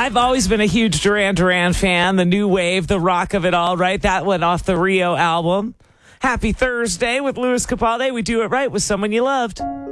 I've always been a huge Duran Duran fan. The new wave, the rock of it all, right? That went off the Rio album. Happy Thursday with Louis Capaldi. We do it right with someone you loved.